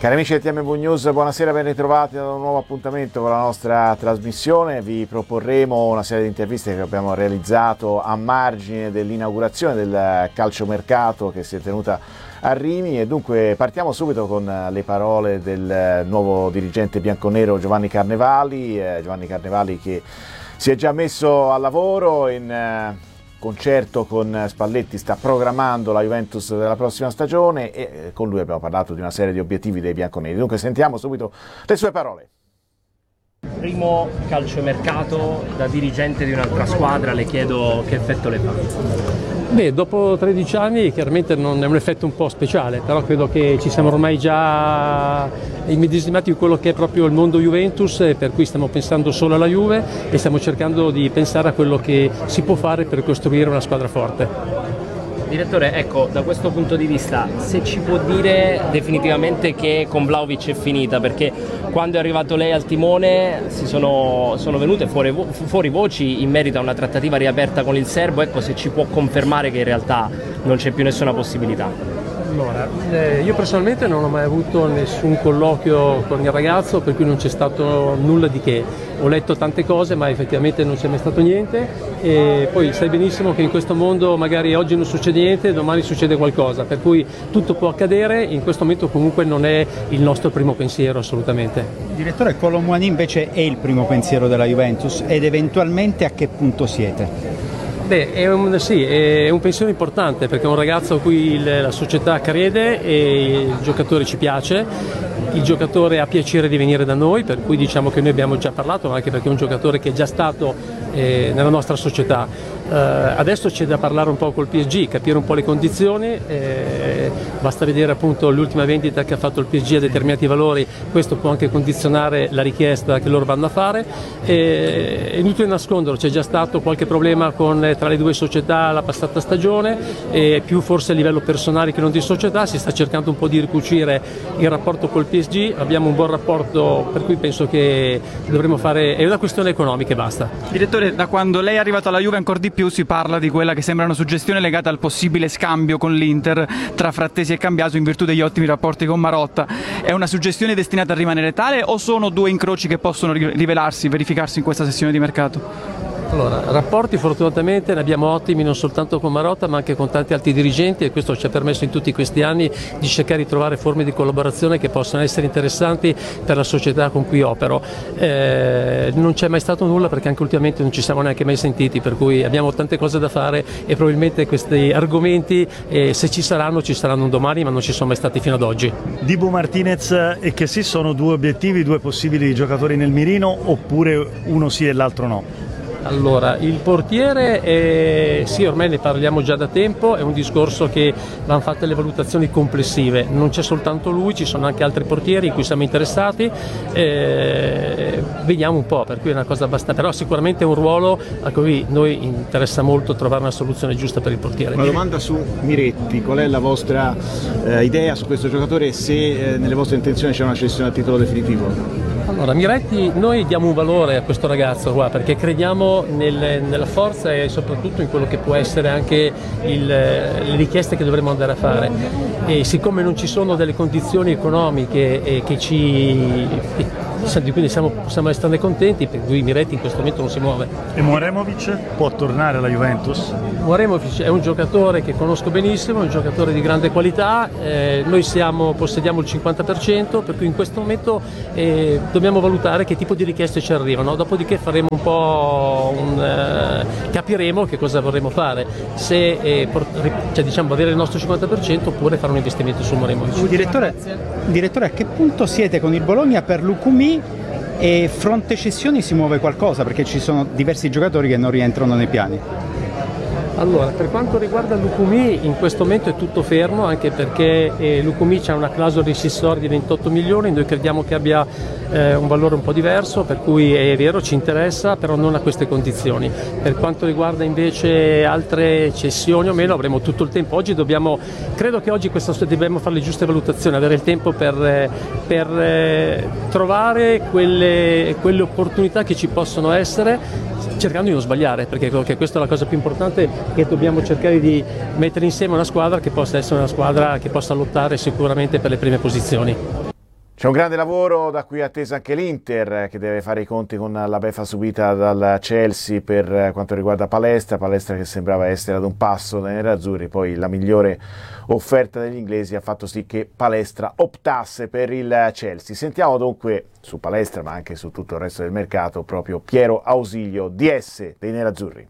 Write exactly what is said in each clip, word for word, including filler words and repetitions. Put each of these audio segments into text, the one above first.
Cari amici del T M V News, buonasera, ben ritrovati ad un nuovo appuntamento con la nostra trasmissione. Vi proporremo una serie di interviste che abbiamo realizzato a margine dell'inaugurazione del calciomercato che si è tenuta a Rimini, e dunque partiamo subito con le parole del nuovo dirigente bianconero Giovanni Carnevali, eh, Giovanni Carnevali che si è già messo al lavoro in eh, concerto con Spalletti, sta programmando la Juventus della prossima stagione e con lui abbiamo parlato di una serie di obiettivi dei bianconeri. Dunque sentiamo subito le sue parole. Primo calciomercato da dirigente di un'altra squadra, le chiedo che effetto le fa. Beh, dopo tredici anni chiaramente non è un effetto un po' speciale, però credo che ci siamo ormai già immedesimati in quello che è proprio il mondo Juventus, per cui stiamo pensando solo alla Juve e stiamo cercando di pensare a quello che si può fare per costruire una squadra forte. Direttore, ecco, da questo punto di vista, se ci può dire definitivamente che con Vlahovic è finita, perché quando è arrivato lei al timone si sono, sono venute fuori, fuori voci in merito a una trattativa riaperta con il serbo, ecco, se ci può confermare che in realtà non c'è più nessuna possibilità. Allora, eh, io personalmente non ho mai avuto nessun colloquio con il ragazzo, per cui non c'è stato nulla di che. Ho letto tante cose, ma effettivamente non c'è mai stato niente, e poi sai benissimo che in questo mondo magari oggi non succede niente, domani succede qualcosa, per cui tutto può accadere. In questo momento comunque non è il nostro primo pensiero, assolutamente. Direttore, Kolo Muani invece è il primo pensiero della Juventus, ed eventualmente a che punto siete? Beh, è un, sì, è un pensiero importante, perché è un ragazzo a cui il, la società crede e il giocatore ci piace, il giocatore ha piacere di venire da noi, per cui diciamo che noi abbiamo già parlato, anche perché è un giocatore che è già stato eh, nella nostra società. Uh, adesso c'è da parlare un po' col P S G, capire un po' le condizioni, eh, basta vedere appunto l'ultima vendita che ha fatto il P S G a determinati valori, questo può anche condizionare la richiesta che loro vanno a fare. Eh, è inutile nasconderlo, c'è già stato qualche problema con, tra le due società la passata stagione, e più forse a livello personale che non di società, si sta cercando un po' di ricucire il rapporto col P S G, abbiamo un buon rapporto, per cui penso che dovremo fare, è una questione economica e basta. Direttore, da quando lei è arrivato alla Juve ancora di più si parla di quella che sembra una suggestione legata al possibile scambio con l'Inter tra Frattesi e Cambiaso in virtù degli ottimi rapporti con Marotta. È una suggestione destinata a rimanere tale o sono due incroci che possono rivelarsi, verificarsi in questa sessione di mercato? Allora, rapporti fortunatamente ne abbiamo ottimi non soltanto con Marotta ma anche con tanti altri dirigenti, e questo ci ha permesso in tutti questi anni di cercare di trovare forme di collaborazione che possano essere interessanti per la società con cui opero. Eh, non c'è mai stato nulla, perché anche ultimamente non ci siamo neanche mai sentiti, per cui abbiamo tante cose da fare e probabilmente questi argomenti, eh, se ci saranno, ci saranno un domani, ma non ci sono mai stati fino ad oggi. Dibu Martinez e Kessie sono due obiettivi, due possibili giocatori nel mirino, oppure uno sì e l'altro no? Allora, il portiere, è, sì, ormai ne parliamo già da tempo, è un discorso che vanno fatte le valutazioni complessive, non c'è soltanto lui, ci sono anche altri portieri in cui siamo interessati, eh, vediamo un po', per cui è una cosa abbastanza, però sicuramente è un ruolo a cui noi interessa molto trovare una soluzione giusta per il portiere. Una domanda su Miretti, qual è la vostra eh, idea su questo giocatore, se eh, nelle vostre intenzioni c'è una cessione a titolo definitivo? Allora, Miretti, noi diamo un valore a questo ragazzo qua, perché crediamo nel, nella forza e soprattutto in quello che può essere anche il, le richieste che dovremo andare a fare, e siccome non ci sono delle condizioni economiche eh, che ci, di cui siamo, possiamo esserne contenti, per cui Miretti in questo momento non si muove. E Muaremovic può tornare alla Juventus? Muaremovic è un giocatore che conosco benissimo, è un giocatore di grande qualità, eh, noi siamo, possediamo il cinquanta per cento, per cui in questo momento eh, dobbiamo valutare che tipo di richieste ci arrivano, dopodiché faremo un po' un, eh, capiremo che cosa vorremmo fare, se eh, cioè, diciamo, avere il nostro cinquanta per cento oppure fare un investimento su Muaremovic. Direttore, direttore, a che punto siete con il Bologna per Lukumi? E fronte cessioni si muove qualcosa, perché ci sono diversi giocatori che non rientrano nei piani? Allora, per quanto riguarda Lukumi, in questo momento è tutto fermo, anche perché eh, Lukumi ha una clausola rescissoria di ventotto milioni, noi crediamo che abbia eh, un valore un po' diverso, per cui è vero, ci interessa, però non a queste condizioni. Per quanto riguarda invece altre cessioni o meno, avremo tutto il tempo. Oggi dobbiamo, credo che oggi questa, dobbiamo fare le giuste valutazioni, avere il tempo per, per eh, trovare quelle, quelle opportunità che ci possono essere, cercando di non sbagliare, perché credo che questa è la cosa più importante, che dobbiamo cercare di mettere insieme una squadra che possa essere una squadra che possa lottare sicuramente per le prime posizioni. C'è un grande lavoro da cui è attesa anche l'Inter, che deve fare i conti con la beffa subita dal Chelsea per quanto riguarda Palestra, Palestra che sembrava essere ad un passo dai nerazzurri, poi la migliore offerta degli inglesi ha fatto sì che Palestra optasse per il Chelsea. Sentiamo dunque su Palestra, ma anche su tutto il resto del mercato, proprio Piero Ausilio, D S dei nerazzurri.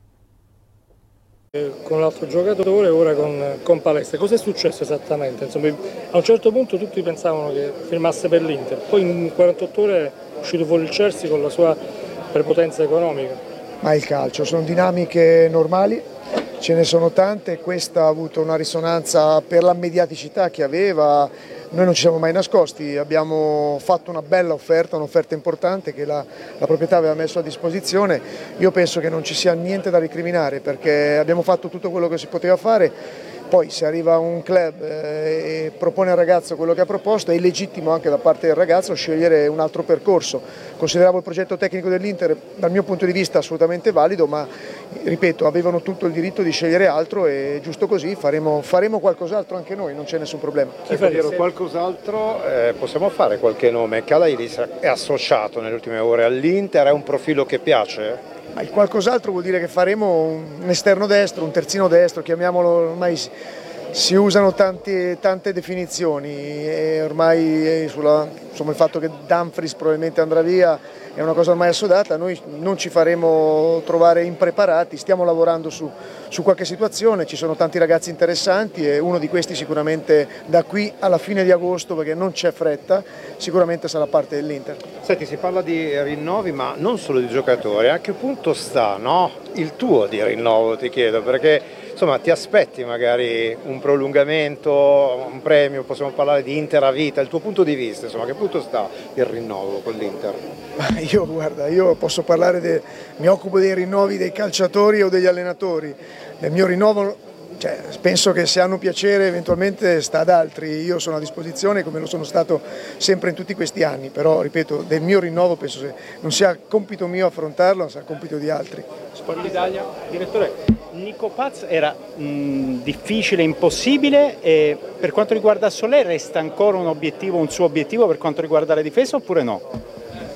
Con l'altro giocatore, ora con, con Palestra. Cosa è successo esattamente? Insomma, a un certo punto tutti pensavano che firmasse per l'Inter, poi in quarantotto ore è uscito fuori il Chelsea con la sua prepotenza economica. Ma il calcio, sono dinamiche normali, ce ne sono tante, questa ha avuto una risonanza per la mediaticità che aveva. Noi non ci siamo mai nascosti, abbiamo fatto una bella offerta, un'offerta importante che la, la proprietà aveva messo a disposizione. Io penso che non ci sia niente da recriminare perché abbiamo fatto tutto quello che si poteva fare. Poi se arriva un club e propone al ragazzo quello che ha proposto, è legittimo anche da parte del ragazzo scegliere un altro percorso. Consideravo il progetto tecnico dell'Inter dal mio punto di vista assolutamente valido, ma ripeto, avevano tutto il diritto di scegliere altro e giusto così faremo, faremo qualcos'altro anche noi, non c'è nessun problema. Ecco, Piero, qualcos'altro eh, possiamo fare qualche nome? Kalairis è associato nelle ultime ore all'Inter, è un profilo che piace? Ma il qualcos'altro vuol dire che faremo un esterno destro, un terzino destro, chiamiamolo, ormai si, si usano tanti, tante definizioni e ormai sulla, insomma, il fatto che Dumfries probabilmente andrà via è una cosa ormai assodata, noi non ci faremo trovare impreparati, stiamo lavorando su, su qualche situazione, ci sono tanti ragazzi interessanti e uno di questi sicuramente da qui alla fine di agosto, perché non c'è fretta, sicuramente sarà parte dell'Inter. Senti, si parla di rinnovi ma non solo di giocatori, a che punto sta, no? Il tuo di rinnovo ti chiedo, perché insomma ti aspetti magari un prolungamento, un premio, possiamo parlare di Inter a vita, il tuo punto di vista, insomma a che punto sta il rinnovo con l'Inter? Io guarda, io posso parlare, de, mi occupo dei rinnovi dei calciatori o degli allenatori, del mio rinnovo, cioè, penso che se hanno piacere eventualmente sta ad altri, io sono a disposizione come lo sono stato sempre in tutti questi anni, però ripeto del mio rinnovo penso che non sia compito mio affrontarlo, sia compito di altri. Sport Italia, direttore, Nico Paz era mh, difficile, impossibile e per quanto riguarda Soler resta ancora un obiettivo, un suo obiettivo per quanto riguarda la difesa oppure no?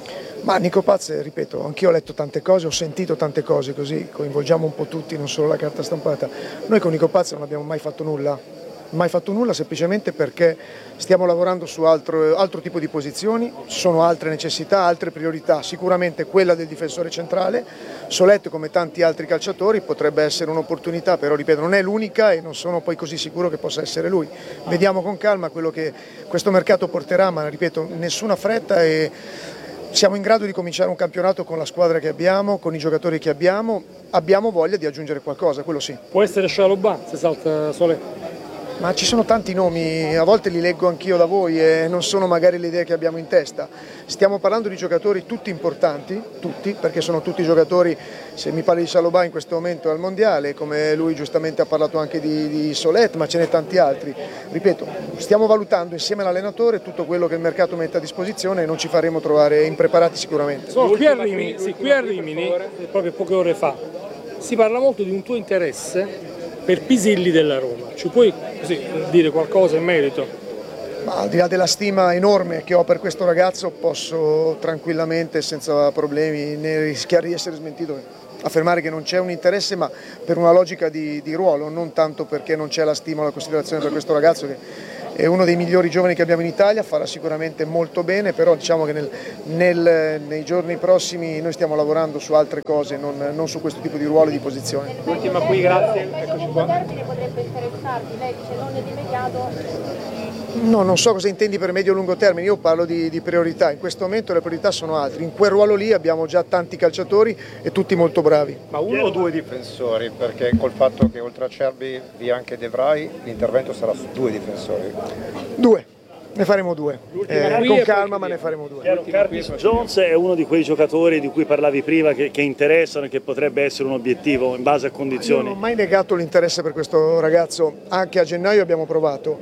Ma Nico Paz, ripeto, anch'io ho letto tante cose, ho sentito tante cose, così coinvolgiamo un po' tutti, non solo la carta stampata. Noi con Nico Paz non abbiamo mai fatto nulla, mai fatto nulla semplicemente perché stiamo lavorando su altro, altro tipo di posizioni, ci sono altre necessità, altre priorità, sicuramente quella del difensore centrale. Solet, come tanti altri calciatori, potrebbe essere un'opportunità, però ripeto non è l'unica e non sono poi così sicuro che possa essere lui. Vediamo con calma quello che questo mercato porterà, ma ripeto nessuna fretta e siamo in grado di cominciare un campionato con la squadra che abbiamo, con i giocatori che abbiamo, abbiamo voglia di aggiungere qualcosa, quello sì. Può essere Scialobà se salta Soler? Ma ci sono tanti nomi, a volte li leggo anch'io da voi e non sono magari le idee che abbiamo in testa. Stiamo parlando di giocatori tutti importanti, tutti, perché sono tutti giocatori, se mi parli di Scialobà in questo momento è al Mondiale, come lui giustamente ha parlato anche di, di Solet, ma ce n'è tanti altri. Ripeto, stiamo valutando insieme all'allenatore tutto quello che il mercato mette a disposizione e non ci faremo trovare impreparati sicuramente. Sono qui a Rimini, sì, qui a Rimini, proprio poche ore fa, si parla molto di un tuo interesse per Pisilli della Roma. Ci puoi così dire qualcosa in merito? Ma al di là della stima enorme che ho per questo ragazzo posso tranquillamente, senza problemi né rischiare di essere smentito, affermare che non c'è un interesse, ma per una logica di, di ruolo, non tanto perché non c'è la stima o la considerazione per questo ragazzo che è uno dei migliori giovani che abbiamo in Italia, farà sicuramente molto bene, però diciamo che nel, nel, nei giorni prossimi noi stiamo lavorando su altre cose, non, non su questo tipo di ruolo e di posizione. L'ultima qui, grazie. Eccoci qua. Termine potrebbe interessarvi, lei dice non nell'immediato. No, non so cosa intendi per medio-lungo termine, io parlo di, di priorità, in questo momento le priorità sono altre, in quel ruolo lì abbiamo già tanti calciatori e tutti molto bravi. Ma uno o due difensori? Perché col fatto che oltre a Cerbi via anche De Vrij, l'intervento sarà su due difensori? Due, ne faremo due, eh, con calma ma ne faremo due. Curtis Jones è uno di quei giocatori di cui parlavi prima che, che interessano e che potrebbe essere un obiettivo in base a condizioni. Io non ho mai negato l'interesse per questo ragazzo, anche a gennaio abbiamo provato.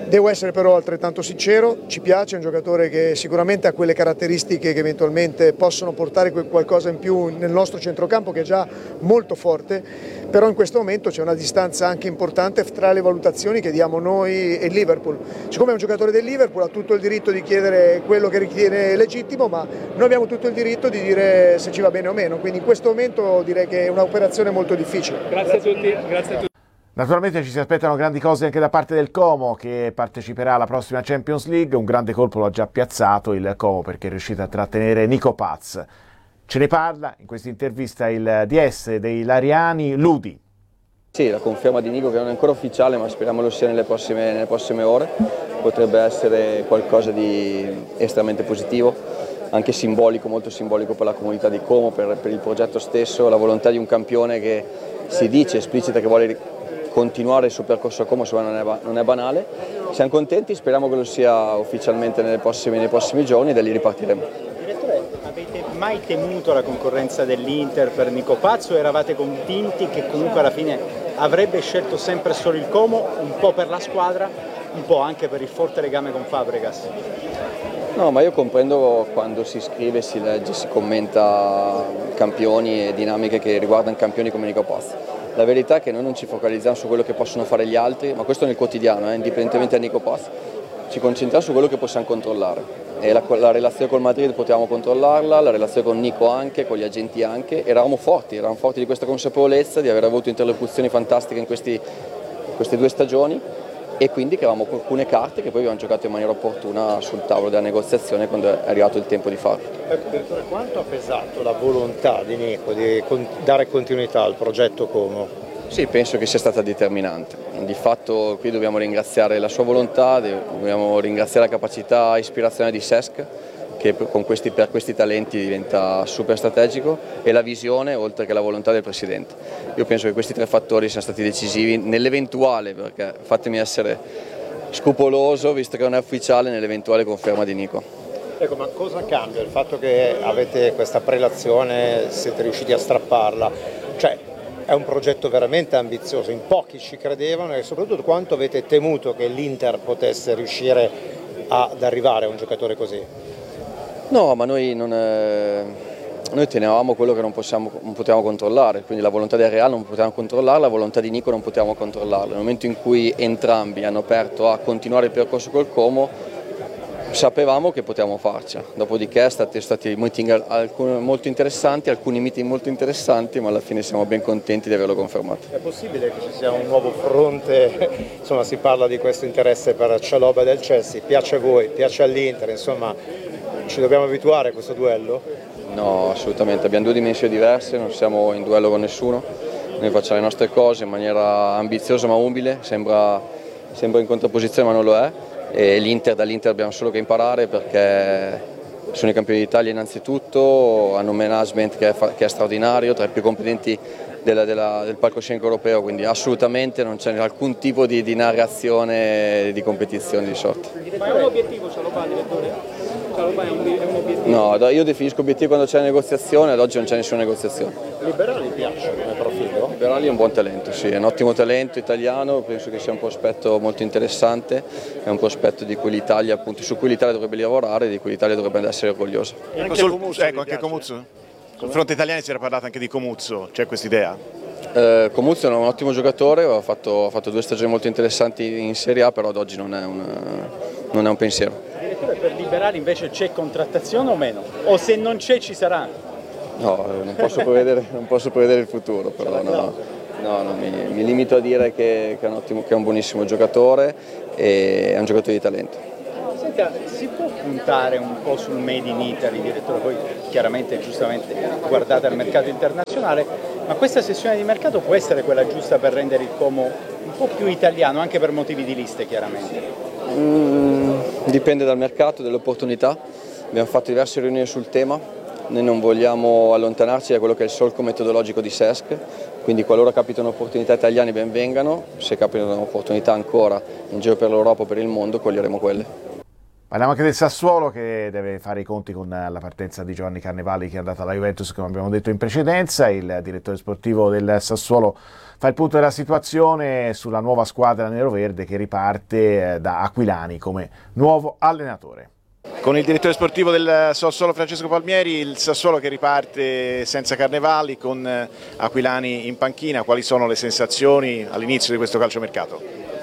Devo essere però altrettanto sincero, ci piace, è un giocatore che sicuramente ha quelle caratteristiche che eventualmente possono portare qualcosa in più nel nostro centrocampo, che è già molto forte, però in questo momento c'è una distanza anche importante tra le valutazioni che diamo noi e Liverpool. Siccome è un giocatore del Liverpool ha tutto il diritto di chiedere quello che ritiene legittimo, ma noi abbiamo tutto il diritto di dire se ci va bene o meno, quindi in questo momento direi che è un'operazione molto difficile. Grazie a tutti. Grazie a tutti. Naturalmente ci si aspettano grandi cose anche da parte del Como, che parteciperà alla prossima Champions League. Un grande colpo lo ha già piazzato il Como, perché è riuscito a trattenere Nico Paz. Ce ne parla in questa intervista il D S dei Lariani, Ludi. Sì, la conferma di Nico, che non è ancora ufficiale, ma speriamo lo sia nelle prossime, nelle prossime ore, potrebbe essere qualcosa di estremamente positivo, anche simbolico, molto simbolico per la comunità di Como, per, per il progetto stesso, la volontà di un campione che si dice, esplicita, che vuole continuare il suo percorso a Como, non è, non è banale. Siamo contenti, speriamo che lo sia ufficialmente nelle prossime, nei prossimi giorni e da lì ripartiremo. Direttore, avete mai temuto la concorrenza dell'Inter per Nico Paz o eravate convinti che comunque alla fine avrebbe scelto sempre solo il Como, un po' per la squadra, un po' anche per il forte legame con Fabregas? No, ma io comprendo quando si scrive, si legge, si commenta campioni e dinamiche che riguardano campioni come Nico Paz. La verità è che noi non ci focalizziamo su quello che possono fare gli altri, ma questo nel quotidiano, eh, indipendentemente da Nico Paz, ci concentriamo su quello che possiamo controllare. E la, la relazione col Madrid potevamo controllarla, la relazione con Nico anche, con gli agenti anche. Eravamo forti, eravamo forti di questa consapevolezza, di aver avuto interlocuzioni fantastiche in questi, queste due stagioni, e quindi che avevamo alcune carte che poi abbiamo giocato in maniera opportuna sul tavolo della negoziazione quando è arrivato il tempo di farlo. Ecco, direttore, quanto ha pesato la volontà di Nico di con- dare continuità al progetto Como? Sì, penso che sia stata determinante. Di fatto qui dobbiamo ringraziare la sua volontà, dobbiamo ringraziare la capacità ispirazionale di Cesc, che con questi, per questi talenti diventa super strategico, e la visione oltre che la volontà del Presidente. Io penso che questi tre fattori siano stati decisivi nell'eventuale, perché fatemi essere scrupoloso visto che non è ufficiale, nell'eventuale conferma di Nico. Ecco, ma cosa cambia il fatto che avete questa prelazione, siete riusciti a strapparla? Cioè, è un progetto veramente ambizioso, in pochi ci credevano, e soprattutto quanto avete temuto che l'Inter potesse riuscire ad arrivare a un giocatore così? No, ma noi, non è... noi tenevamo quello che non, possiamo, non potevamo controllare, quindi la volontà del Real non potevamo controllarla, la volontà di Nico non potevamo controllarla. Nel momento in cui entrambi hanno aperto a continuare il percorso col Como, sapevamo che potevamo farcela. Dopodiché è stati, stati meeting molto interessanti, alcuni meeting molto interessanti, ma alla fine siamo ben contenti di averlo confermato. È possibile che ci sia un nuovo fronte? Insomma, si parla di questo interesse per Chalobah del Chelsea, piace a voi, piace all'Inter, insomma... Ci dobbiamo abituare a questo duello? No, assolutamente, abbiamo due dimensioni diverse, non siamo in duello con nessuno, noi facciamo le nostre cose in maniera ambiziosa ma umile, sembra, sembra in contrapposizione ma non lo è, e l'Inter, dall'Inter abbiamo solo che imparare, perché sono i campioni d'Italia innanzitutto, hanno un management che è, che è straordinario, tra i più competenti della, della, del palcoscenico europeo, quindi assolutamente non c'è alcun tipo di, di narrazione di competizione di sorta. Ma è un obiettivo Chalobah, direttore? Chalobah è un, è un obiettivo? No, io definisco obiettivo quando c'è negoziazione, ad oggi non c'è nessuna negoziazione. Liberali piace come profilo? Liberali è un buon talento, sì, è un ottimo talento italiano, penso che sia un prospetto molto interessante, è un prospetto di cui l'Italia, appunto, su cui l'Italia dovrebbe lavorare e di cui l'Italia dovrebbe essere orgogliosa. Ecco, sul, Comuzzo, ecco anche Comuzzo? Sul fronte italiano si era parlato anche di Comuzzo, c'è questa idea? Eh, Comuzzo è un ottimo giocatore, ha fatto, ha fatto due stagioni molto interessanti in Serie A, però ad oggi non è un, non è un pensiero. Direttore, per Liberali invece c'è contrattazione o meno? O se non c'è ci sarà? No, non posso prevedere, non posso prevedere il futuro, però no, no, no, mi, mi limito a dire che, che, è un ottimo, che è un buonissimo giocatore e è un giocatore di talento. Senta, si può puntare un po' sul Made in Italy, direttore? Poi chiaramente giustamente guardate al mercato internazionale, ma questa sessione di mercato può essere quella giusta per rendere il Como un po' più italiano, anche per motivi di liste chiaramente? Mm, dipende dal mercato, dalle opportunità. Abbiamo fatto diverse riunioni sul tema, noi non vogliamo allontanarci da quello che è il solco metodologico di Cesc, quindi qualora capitano opportunità italiane ben vengano, se capitano opportunità ancora in giro per l'Europa o per il mondo coglieremo quelle. Parliamo anche del Sassuolo, che deve fare i conti con la partenza di Giovanni Carnevali, che è andata alla Juventus, come abbiamo detto in precedenza. Il direttore sportivo del Sassuolo fa il punto della situazione sulla nuova squadra neroverde che riparte da Aquilani come nuovo allenatore. Con il direttore sportivo del Sassuolo Francesco Palmieri, il Sassuolo che riparte senza Carnevali, con Aquilani in panchina, quali sono le sensazioni all'inizio di questo calciomercato?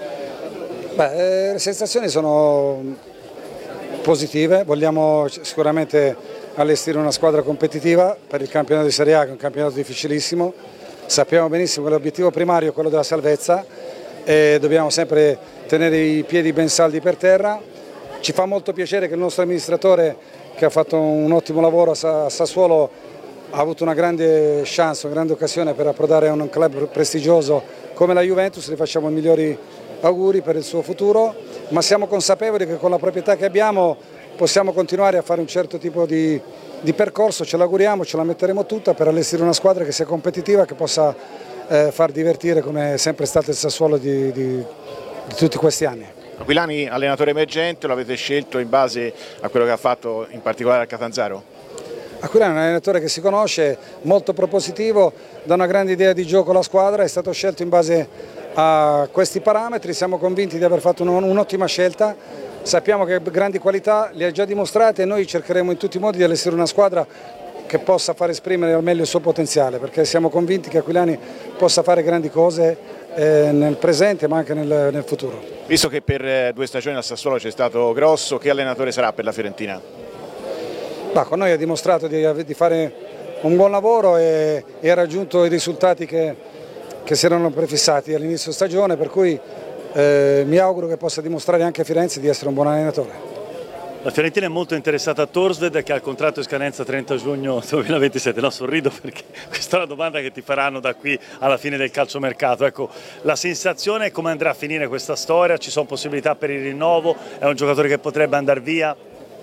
Beh, le sensazioni sono positive, vogliamo sicuramente allestire una squadra competitiva per il campionato di Serie A, che è un campionato difficilissimo. Sappiamo benissimo che l'obiettivo primario è quello della salvezza e dobbiamo sempre tenere i piedi ben saldi per terra. Ci fa molto piacere che il nostro amministratore, che ha fatto un ottimo lavoro a Sassuolo, ha avuto una grande chance, una grande occasione per approdare a un club prestigioso come la Juventus. Le facciamo i migliori auguri per il suo futuro, ma siamo consapevoli che con la proprietà che abbiamo possiamo continuare a fare un certo tipo di, di percorso. Ce l'auguriamo, ce la metteremo tutta per allestire una squadra che sia competitiva, che possa eh, far divertire, come è sempre stato il Sassuolo di, di, di tutti questi anni. Aquilani, allenatore emergente, lo avete scelto in base a quello che ha fatto in particolare al Catanzaro? Aquilani è un allenatore che si conosce, molto propositivo, dà una grande idea di gioco alla squadra, è stato scelto in base a questi parametri. Siamo convinti di aver fatto un'ottima scelta, sappiamo che grandi qualità le ha già dimostrate e noi cercheremo in tutti i modi di allestire una squadra che possa far esprimere al meglio il suo potenziale, perché siamo convinti che Aquilani possa fare grandi cose eh, nel presente ma anche nel, nel futuro. Visto che per eh, due stagioni al Sassuolo c'è stato Grosso, che allenatore sarà per la Fiorentina? Bah, con noi ha dimostrato di, di fare un buon lavoro e, e ha raggiunto i risultati che che si erano prefissati all'inizio stagione, per cui eh, mi auguro che possa dimostrare anche a Firenze di essere un buon allenatore. La Fiorentina è molto interessata a Thorstvedt, che ha il contratto in scadenza trenta giugno duemilaventisette. No, sorrido perché questa è una domanda che ti faranno da qui alla fine del calciomercato. Ecco, la sensazione è come andrà a finire questa storia, ci sono possibilità per il rinnovo, è un giocatore che potrebbe andare via?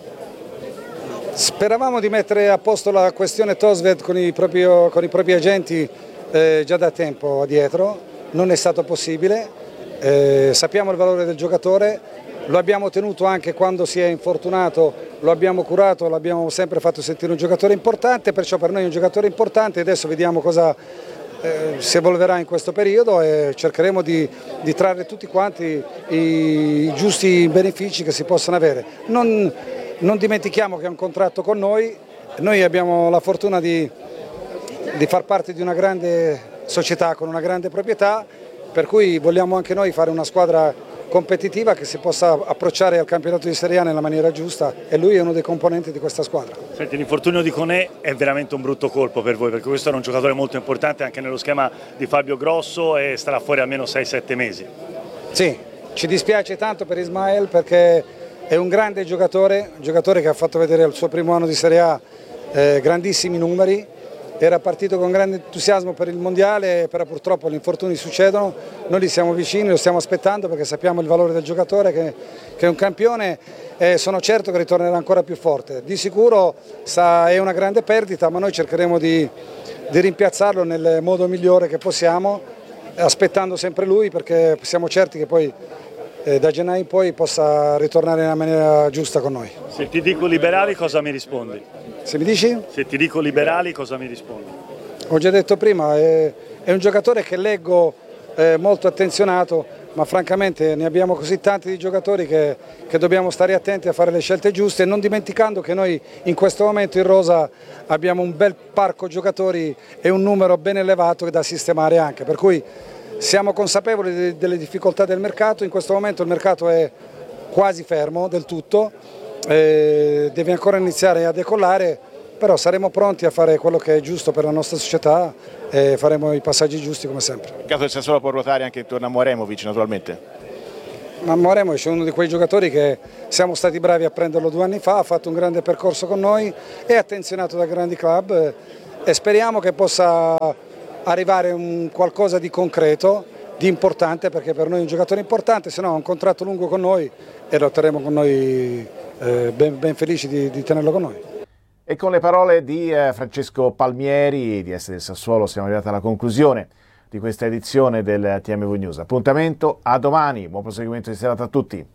Speravamo di mettere a posto la questione Thorstvedt con i propri, con i propri agenti Eh, già da tempo addietro, non è stato possibile, eh, sappiamo il valore del giocatore, lo abbiamo tenuto anche quando si è infortunato, lo abbiamo curato, l'abbiamo sempre fatto sentire un giocatore importante, perciò per noi è un giocatore importante. Adesso vediamo cosa eh, si evolverà in questo periodo e cercheremo di, di trarre tutti quanti i, i giusti benefici che si possono avere. Non, non dimentichiamo che ha un contratto con noi, noi abbiamo la fortuna di di far parte di una grande società con una grande proprietà, per cui vogliamo anche noi fare una squadra competitiva che si possa approcciare al campionato di Serie A nella maniera giusta e lui è uno dei componenti di questa squadra. Senti, l'infortunio di Koné è veramente un brutto colpo per voi, perché questo era un giocatore molto importante anche nello schema di Fabio Grosso e starà fuori almeno sei sette mesi. Sì, ci dispiace tanto per Ismael perché è un grande giocatore, un giocatore che ha fatto vedere al suo primo anno di Serie A eh, grandissimi numeri. Era partito con grande entusiasmo per il mondiale, però purtroppo gli infortuni succedono, noi li siamo vicini, lo stiamo aspettando perché sappiamo il valore del giocatore che, che è un campione e sono certo che ritornerà ancora più forte. Di sicuro sa, è una grande perdita, ma noi cercheremo di, di rimpiazzarlo nel modo migliore che possiamo, aspettando sempre lui perché siamo certi che poi eh, da gennaio in poi possa ritornare nella maniera giusta con noi. Se ti dico liberali cosa mi rispondi? Se mi dici? Se ti dico liberali cosa mi rispondi? Ho già detto prima, è, è un giocatore che leggo eh, molto attenzionato, ma francamente ne abbiamo così tanti di giocatori che, che dobbiamo stare attenti a fare le scelte giuste, non dimenticando che noi in questo momento in rosa abbiamo un bel parco giocatori e un numero ben elevato da sistemare anche, per cui siamo consapevoli de, delle difficoltà del mercato. In questo momento il mercato è quasi fermo del tutto, Eh, deve ancora iniziare a decollare, però saremo pronti a fare quello che è giusto per la nostra società e faremo i passaggi giusti come sempre. Il caso del Sassuolo può ruotare anche intorno a Moremovic naturalmente? Ma Moremovic è uno di quei giocatori che siamo stati bravi a prenderlo due anni fa, ha fatto un grande percorso con noi, è attenzionato da grandi club e speriamo che possa arrivare a un qualcosa di concreto, di importante, perché per noi è un giocatore importante, se no ha un contratto lungo con noi e lo terremo con noi eh, ben, ben felici di, di tenerlo con noi. E con le parole di eh, Francesco Palmieri, di essere del Sassuolo, siamo arrivati alla conclusione di questa edizione del T M V News. Appuntamento a domani, buon proseguimento di serata a tutti.